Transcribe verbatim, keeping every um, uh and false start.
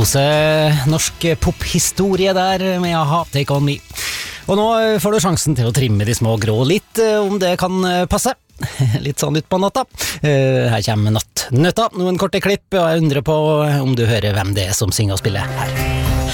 Masse norsk pophistorie der med A-ha, Take On Me. Og nå får du sjansen til å trimme de små grå litt, om det kan passe. Litt sånn ut på natta. Her kommer Nattnøtta, noen korte klipp, og jeg undrer på om du hører hvem det er som synger og spiller her.